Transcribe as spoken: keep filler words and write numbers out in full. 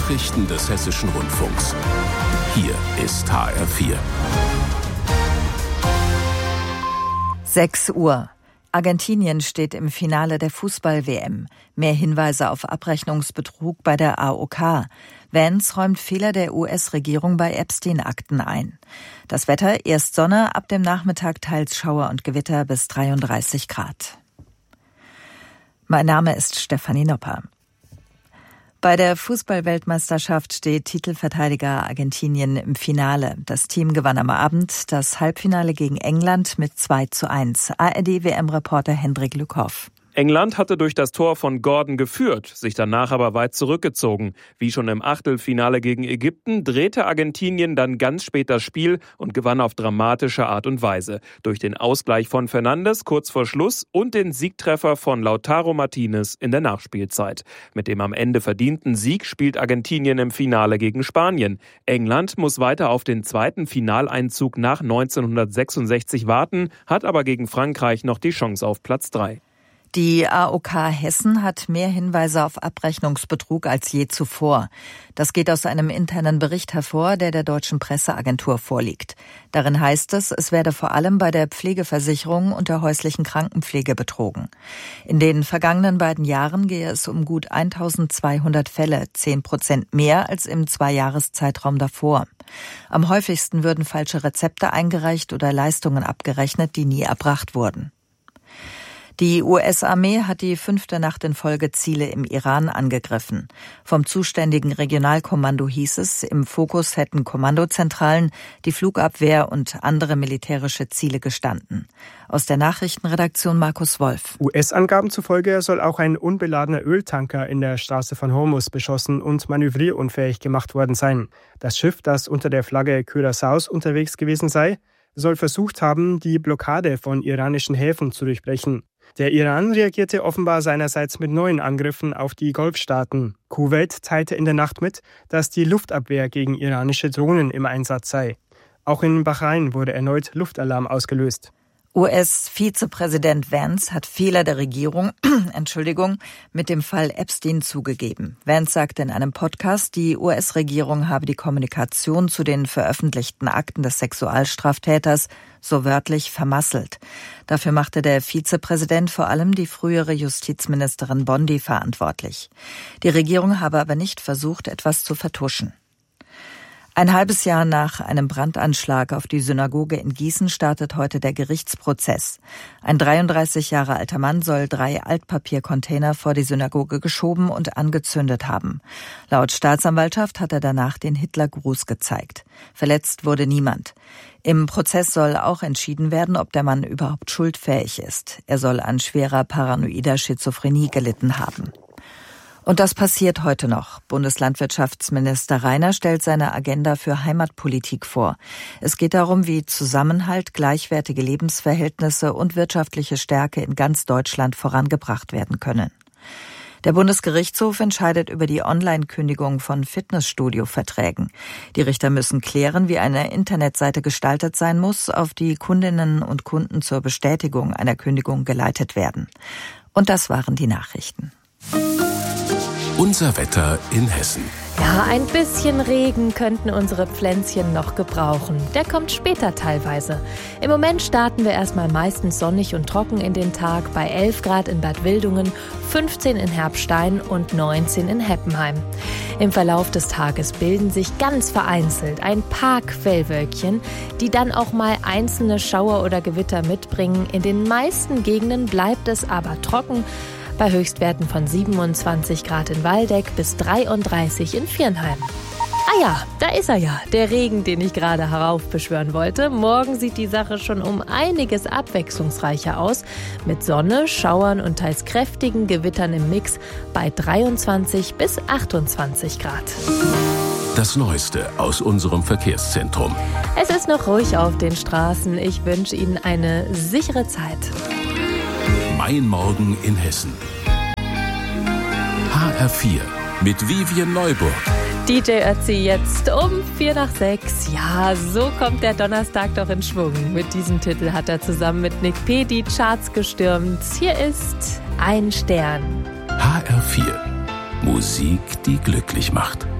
Nachrichten des Hessischen Rundfunks. Hier ist H R vier. sechs Uhr. Argentinien steht im Finale der Fußball-W M. Mehr Hinweise auf Abrechnungsbetrug bei der A O K. Vance räumt Fehler der U S-Regierung bei Epstein-Akten ein. Das Wetter: erst Sonne, ab dem Nachmittag teils Schauer und Gewitter bis dreiunddreißig Grad. Mein Name ist Stefanie Nopper. Bei der Fußball-Weltmeisterschaft steht Titelverteidiger Argentinien im Finale. Das Team gewann am Abend das Halbfinale gegen England mit zwei zu eins. A R D-W M-Reporter Hendrik Lückhoff. England hatte durch das Tor von Gordon geführt, sich danach aber weit zurückgezogen. Wie schon im Achtelfinale gegen Ägypten drehte Argentinien dann ganz spät das Spiel und gewann auf dramatische Art und Weise. Durch den Ausgleich von Fernandes kurz vor Schluss und den Siegtreffer von Lautaro Martinez in der Nachspielzeit. Mit dem am Ende verdienten Sieg spielt Argentinien im Finale gegen Spanien. England muss weiter auf den zweiten Finaleinzug nach neunzehnhundertsechsundsechzig warten, hat aber gegen Frankreich noch die Chance auf Platz drei. Die A O K Hessen hat mehr Hinweise auf Abrechnungsbetrug als je zuvor. Das geht aus einem internen Bericht hervor, der der Deutschen Presseagentur vorliegt. Darin heißt es, es werde vor allem bei der Pflegeversicherung und der häuslichen Krankenpflege betrogen. In den vergangenen beiden Jahren gehe es um gut eintausendzweihundert Fälle, zehn Prozent mehr als im Zweijahreszeitraum davor. Am häufigsten würden falsche Rezepte eingereicht oder Leistungen abgerechnet, die nie erbracht wurden. Die U S-Armee hat die fünfte Nacht in Folge Ziele im Iran angegriffen. Vom zuständigen Regionalkommando hieß es, im Fokus hätten Kommandozentralen, die Flugabwehr und andere militärische Ziele gestanden. Aus der Nachrichtenredaktion Markus Wolf. U S-Angaben zufolge soll auch ein unbeladener Öltanker in der Straße von Hormuz beschossen und manövrierunfähig gemacht worden sein. Das Schiff, das unter der Flagge Curaçaos unterwegs gewesen sei, soll versucht haben, die Blockade von iranischen Häfen zu durchbrechen. Der Iran reagierte offenbar seinerseits mit neuen Angriffen auf die Golfstaaten. Kuwait teilte in der Nacht mit, dass die Luftabwehr gegen iranische Drohnen im Einsatz sei. Auch in Bahrain wurde erneut Luftalarm ausgelöst. U S-Vizepräsident Vance hat Fehler der Regierung, Entschuldigung, mit dem Fall Epstein zugegeben. Vance sagte in einem Podcast, die U S-Regierung habe die Kommunikation zu den veröffentlichten Akten des Sexualstraftäters so wörtlich vermasselt. Dafür machte der Vizepräsident vor allem die frühere Justizministerin Bondi verantwortlich. Die Regierung habe aber nicht versucht, etwas zu vertuschen. Ein halbes Jahr nach einem Brandanschlag auf die Synagoge in Gießen startet heute der Gerichtsprozess. Ein dreiunddreißig Jahre alter Mann soll drei Altpapiercontainer vor die Synagoge geschoben und angezündet haben. Laut Staatsanwaltschaft hat er danach den Hitlergruß gezeigt. Verletzt wurde niemand. Im Prozess soll auch entschieden werden, ob der Mann überhaupt schuldfähig ist. Er soll an schwerer paranoider Schizophrenie gelitten haben. Und das passiert heute noch. Bundeslandwirtschaftsminister Reiner stellt seine Agenda für Heimatpolitik vor. Es geht darum, wie Zusammenhalt, gleichwertige Lebensverhältnisse und wirtschaftliche Stärke in ganz Deutschland vorangebracht werden können. Der Bundesgerichtshof entscheidet über die Online-Kündigung von Fitnessstudio-Verträgen. Die Richter müssen klären, wie eine Internetseite gestaltet sein muss, auf die Kundinnen und Kunden zur Bestätigung einer Kündigung geleitet werden. Und das waren die Nachrichten. Unser Wetter in Hessen. Ja, ein bisschen Regen könnten unsere Pflänzchen noch gebrauchen. Der kommt später teilweise. Im Moment starten wir erstmal meistens sonnig und trocken in den Tag bei elf Grad in Bad Wildungen, fünfzehn in Herbstein und neunzehn in Heppenheim. Im Verlauf des Tages bilden sich ganz vereinzelt ein paar Quellwölkchen, die dann auch mal einzelne Schauer oder Gewitter mitbringen. In den meisten Gegenden bleibt es aber trocken, bei Höchstwerten von siebenundzwanzig Grad in Waldeck bis dreiunddreißig in Viernheim. Ah ja, da ist er ja, der Regen, den ich gerade heraufbeschwören wollte. Morgen sieht die Sache schon um einiges abwechslungsreicher aus. Mit Sonne, Schauern und teils kräftigen Gewittern im Mix bei dreiundzwanzig bis achtundzwanzig Grad. Das Neueste aus unserem Verkehrszentrum. Es ist noch ruhig auf den Straßen. Ich wünsche Ihnen eine sichere Zeit. Mein Morgen in Hessen. H R vier mit Vivian Neuburg. D J Ötzi jetzt um vier nach sechs. Ja, so kommt der Donnerstag doch in Schwung. Mit diesem Titel hat er zusammen mit Nick P. die Charts gestürmt. Hier ist Ein Stern. H R vier. Musik, die glücklich macht.